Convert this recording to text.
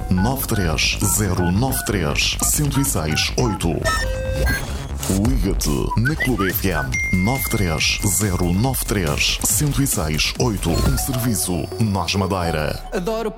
93093-1068. Liga-te na Clube FM 93093-1068. Um serviço Nós Madeira. Adoro